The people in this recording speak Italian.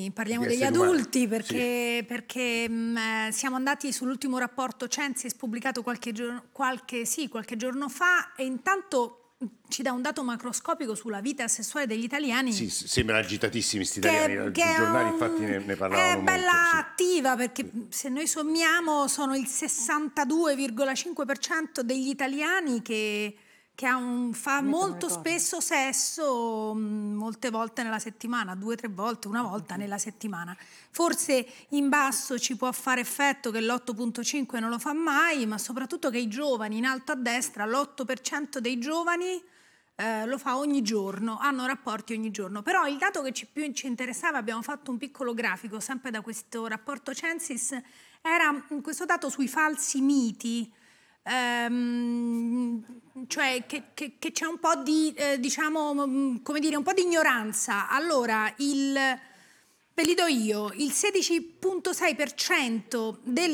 giovani, parliamo Di degli esseri umani, adulti sì. perché siamo andati sull'ultimo rapporto Censis pubblicato qualche giorno fa, e intanto ci dà un dato macroscopico sulla vita sessuale degli italiani. Sì, sembrano agitatissimi questi italiani, Che sui giornali infatti ne parlavano è bella molto. Sì. attiva, perché se noi sommiamo sono il 62,5% degli italiani che fa molto spesso sesso, molte volte nella settimana, 2 o 3 volte, una volta nella settimana. Forse in basso ci può fare effetto che l'8,5 non lo fa mai, ma soprattutto che i giovani, in alto a destra, l'8% dei giovani lo fa ogni giorno, hanno rapporti ogni giorno. Però il dato che più ci interessava, abbiamo fatto un piccolo grafico sempre da questo rapporto Censis, era questo dato sui falsi miti, cioè che c'è un po' di, come dire, un po' di ignoranza. Allora, ve li do io, il 16,6%